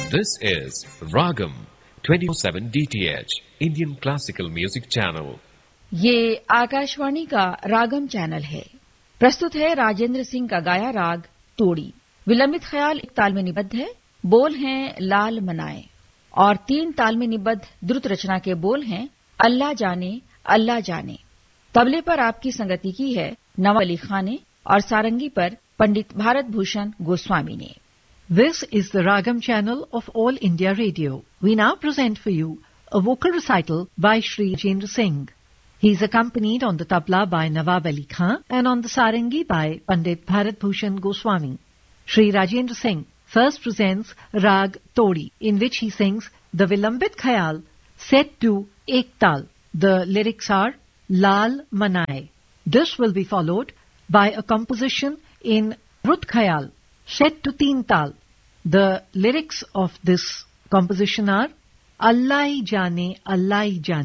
This is Ragam 24/7 DTH Indian Classical Music Channel. ये आकाशवाणी का रागम channel है। प्रस्तुत है राजेंद्र सिंह का गाया राग तोड़ी। विलंबित ख्याल एक ताल में निबद्ध है। बोल हैं लाल मनाए और 3 ताल में निबद्ध द्रुत रचना के बोल हैं अल्लाह जाने। तबले पर आपकी संगति की है नवाब अली खान ने और सारंगी पर पंडित भारत भूषण गोस्वामी ने। This is the Ragam channel of All India Radio. We now present for you a vocal recital by Shri Rajendra Singh. He is accompanied on the tabla by Nawab Ali Khan and on the sarangi by Pandit Bharat Bhushan Goswami. Shri Rajendra Singh first presents Rag Todi, in which he sings the Vilambit Khayal set to Ek Tal. The lyrics are Lal Manaye. This will be followed by a composition in Rut Khayal set to 3 Tal. The lyrics of this composition are Allah hi jane